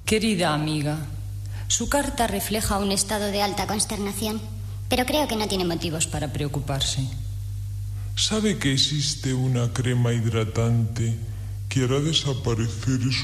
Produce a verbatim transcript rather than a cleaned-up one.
Querida amiga, su carta refleja un estado de alta consternación, pero creo que no tiene motivos para preocuparse. ¿Sabe que existe una crema hidratante que hará desaparecer